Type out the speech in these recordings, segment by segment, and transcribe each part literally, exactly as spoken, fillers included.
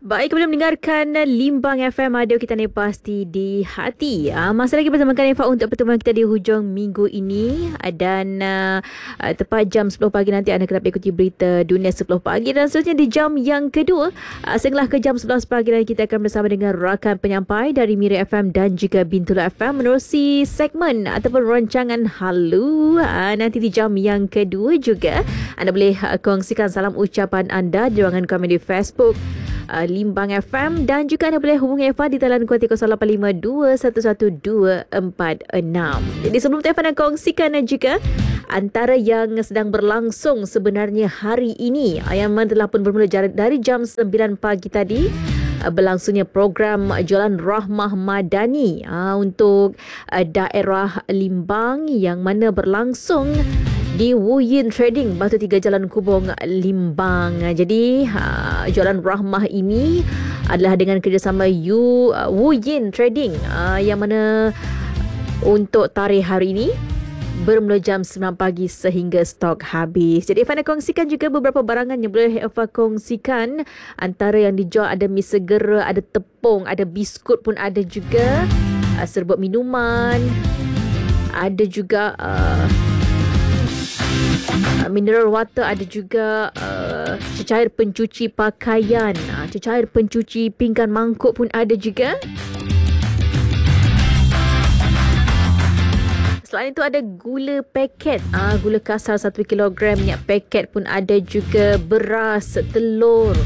Baik, kembali mendengarkan Limbang F M, radio kita ni pasti di hati. Uh, masih lagi bersama kami untuk pertemuan kita di hujung minggu ini. Uh, dan uh, uh, tepat jam sepuluh pagi nanti anda kena ikuti berita dunia sepuluh pagi. Dan seterusnya di jam yang kedua, uh, sehinggalah ke jam sebelas pagi nanti kita akan bersama dengan rakan penyampai dari Mira F M dan juga Bintula F M menerusi segmen ataupun rancangan Halu. Uh, nanti di jam yang kedua juga anda boleh uh, kongsikan salam ucapan anda di ruangan kami di Facebook Uh, Limbang F M, dan juga anda boleh hubungi Eva di talian kuat kosong lapan lima dua satu satu dua empat enam. Jadi sebelum telefon dan kongsikan dan juga antara yang sedang berlangsung sebenarnya hari ini, yang telah pun bermula dari jam sembilan pagi tadi, uh, berlangsungnya program Jualan Rahmah Madani uh, untuk uh, daerah Limbang yang mana berlangsung di Wu Yin Trading, Batu Tiga Jalan Kubong, Limbang. Jadi uh, Jualan Rahmah ini adalah dengan kerjasama Yu, uh, Wu Yin Trading uh, yang mana untuk tarikh hari ini bermula jam sembilan pagi sehingga stok habis. Jadi Eva nak kongsikan juga beberapa barangan yang boleh Eva kongsikan. Antara yang dijual ada mi segera, ada tepung, ada biskut pun ada juga, uh, serbuk minuman, ada juga uh, Uh, mineral water, ada juga uh, cecair pencuci pakaian, uh, cecair pencuci pinggan mangkuk pun ada juga. Selain itu ada gula paket, uh, gula kasar satu kilogram, minyak paket pun ada juga, beras, telur.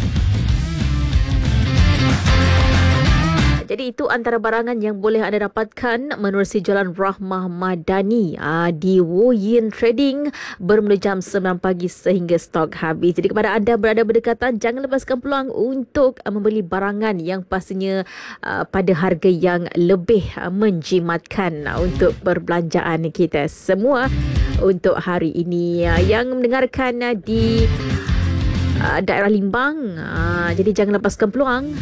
Jadi itu antara barangan yang boleh anda dapatkan menerusi Jualan Rahmah Madani aa, di Wu Yin Trading bermula jam sembilan pagi sehingga stok habis. Jadi kepada anda berada berdekatan, jangan lepaskan peluang untuk aa, membeli barangan yang pastinya aa, pada harga yang lebih aa, menjimatkan aa, untuk perbelanjaan kita semua untuk hari ini. Aa, yang mendengarkan aa, di aa, daerah Limbang, aa, jadi jangan lepaskan peluang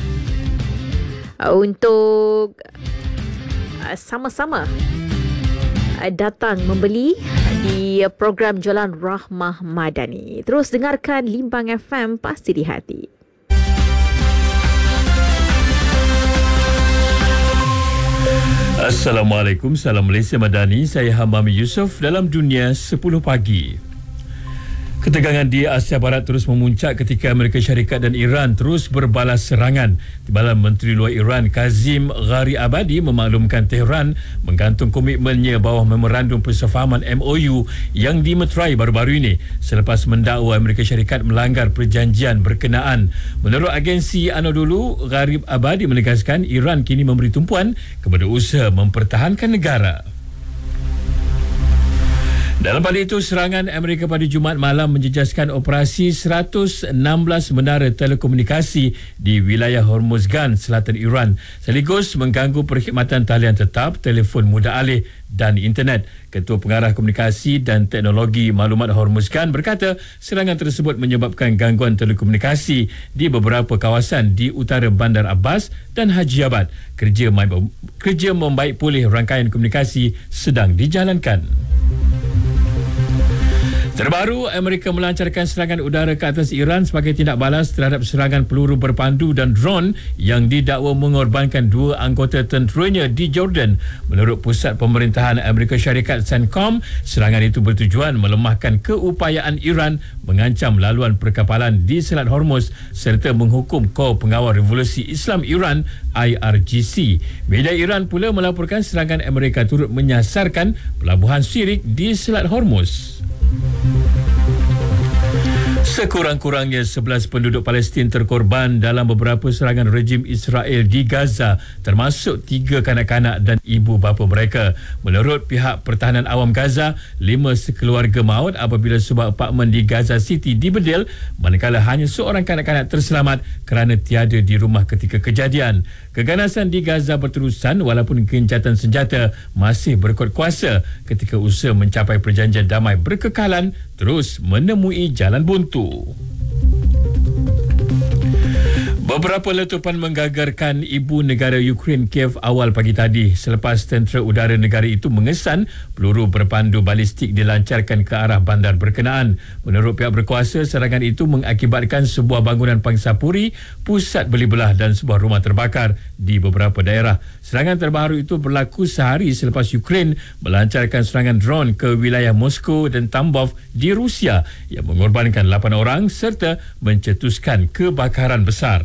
untuk uh, sama-sama uh, datang membeli di program Jualan Rahmah Madani. Terus dengarkan Limbang F M, pasti di hati. Assalamualaikum, salam Malaysia Madani. Saya Hamami Yusof dalam Dunia sepuluh pagi. Ketegangan di Asia Barat terus memuncak ketika Amerika Syarikat dan Iran terus berbalas serangan. Timbalan Menteri Luar Iran Kazim Ghariabadi memaklumkan Tehran menggantung komitmennya bawah memorandum persefahaman M O U yang dimeterai baru-baru ini selepas mendakwa Amerika Syarikat melanggar perjanjian berkenaan. Menurut agensi Anadolu, Ghariabadi menegaskan Iran kini memberi tumpuan kepada usaha mempertahankan negara. Dalam pada itu, serangan Amerika pada Jumaat malam menjejaskan operasi seratus enam belas menara telekomunikasi di wilayah Hormuzgan, selatan Iran, sekaligus mengganggu perkhidmatan talian tetap, telefon mudah alih dan internet. Ketua Pengarah Komunikasi dan Teknologi Maklumat Hormuzgan berkata serangan tersebut menyebabkan gangguan telekomunikasi di beberapa kawasan di utara Bandar Abbas dan Haji Abad. Kerja, kerja membaik pulih rangkaian komunikasi sedang dijalankan. Terbaru, Amerika melancarkan serangan udara ke atas Iran sebagai tindak balas terhadap serangan peluru berpandu dan drone yang didakwa mengorbankan dua anggota tenteranya di Jordan. Menurut Pusat Pemerintahan Amerika Syarikat CENTCOM, serangan itu bertujuan melemahkan keupayaan Iran mengancam laluan perkapalan di Selat Hormuz serta menghukum Kor Pengawal Revolusi Islam Iran I R G C. Media Iran pula melaporkan serangan Amerika turut menyasarkan pelabuhan Sirik di Selat Hormuz. Sekurang-kurangnya sebelas penduduk Palestin terkorban dalam beberapa serangan rejim Israel di Gaza, termasuk tiga kanak-kanak dan ibu bapa mereka. Menurut pihak Pertahanan Awam Gaza, lima sekeluarga maut apabila sebuah apartmen di Gaza City dibedil, manakala hanya seorang kanak-kanak terselamat kerana tiada di rumah ketika kejadian. Keganasan di Gaza berterusan walaupun gencatan senjata masih berkuat kuasa ketika usaha mencapai perjanjian damai berkekalan terus menemui jalan buntu. Beberapa letupan menggagarkan ibu negara Ukraine Kiev awal pagi tadi selepas tentera udara negara itu mengesan peluru berpandu balistik dilancarkan ke arah bandar berkenaan. Menurut pihak berkuasa, serangan itu mengakibatkan sebuah bangunan pangsapuri, pusat beli belah dan sebuah rumah terbakar di beberapa daerah. Serangan terbaru itu berlaku sehari selepas Ukraine melancarkan serangan drone ke wilayah Moskow dan Tambov di Rusia yang mengorbankan lapan orang serta mencetuskan kebakaran besar.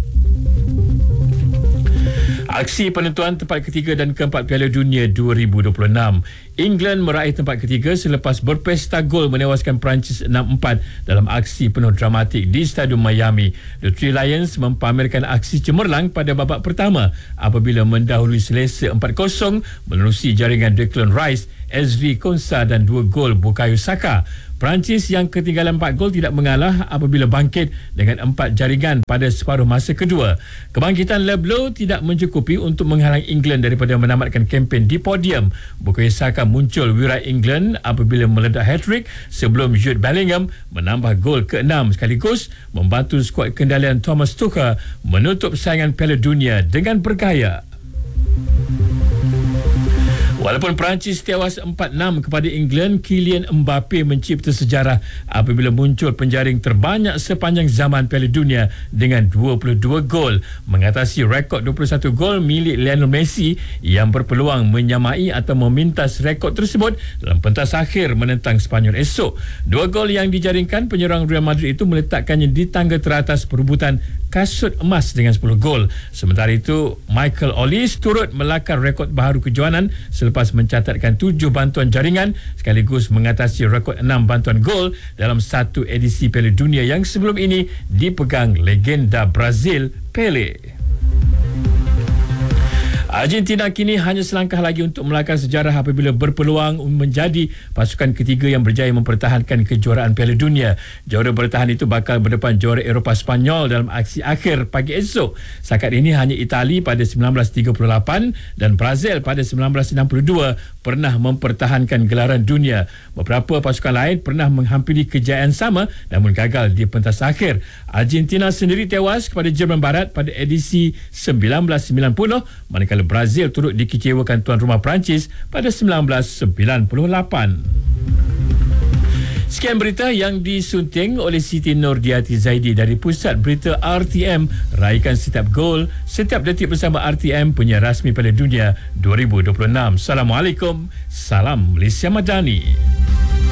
Aksi penentuan tempat ketiga dan keempat Piala Dunia dua ribu dua puluh enam. England meraih tempat ketiga selepas berpesta gol menewaskan Perancis enam empat dalam aksi penuh dramatik di Stadium Miami. The Three Lions mempamerkan aksi cemerlang pada babak pertama apabila mendahului selesa empat kosong menerusi jaringan Declan Rice, Ezri Konsa dan dua gol Bukayo Saka. Perancis yang ketinggalan empat gol tidak mengalah apabila bangkit dengan empat jaringan pada separuh masa kedua. Kebangkitan Leblow tidak mencukupi untuk menghalang England daripada menamatkan kempen di podium. Bukayo Saka muncul wirai England apabila meledak hat-trick sebelum Jude Bellingham menambah gol keenam sekaligus membantu skuad kendalian Thomas Tuchel menutup saingan Piala Dunia dengan bergaya. Walaupun Perancis tewas empat enam kepada England, Kylian Mbappe mencipta sejarah apabila muncul penjaring terbanyak sepanjang zaman Piala Dunia dengan dua puluh dua gol, mengatasi rekod dua puluh satu gol milik Lionel Messi yang berpeluang menyamai atau memintas rekod tersebut dalam pentas akhir menentang Sepanyol esok. Dua gol yang dijaringkan penyerang Real Madrid itu meletakkannya di tangga teratas perebutan kasut emas dengan sepuluh gol. Sementara itu, Michael Olise turut melakar rekod baharu kejohanan selepas mencatatkan tujuh bantuan jaringan sekaligus mengatasi rekod enam bantuan gol dalam satu edisi Piala Dunia yang sebelum ini dipegang legenda Brazil Pele. Argentina kini hanya selangkah lagi untuk melakar sejarah apabila berpeluang menjadi pasukan ketiga yang berjaya mempertahankan kejuaraan Piala Dunia. Juara bertahan itu bakal berdepan juara Eropah Sepanyol dalam aksi akhir pagi esok. Setakat ini hanya Itali pada sembilan belas tiga puluh lapan dan Brazil pada sembilan belas enam puluh dua pernah mempertahankan gelaran dunia. Beberapa pasukan lain pernah menghampiri kejayaan sama namun gagal di pentas akhir. Argentina sendiri tewas kepada Jerman Barat pada edisi sembilan belas sembilan puluh manakala Brazil turut dikecewakan tuan rumah Perancis pada sembilan belas sembilan puluh lapan. Sekian berita yang disunting oleh Siti Nordiati Zaidi dari Pusat Berita R T M. Raikan setiap gol, setiap detik bersama R T M, penyiar rasmi Piala Dunia dua ribu dua puluh enam. Assalamualaikum. Salam Malaysia Madani.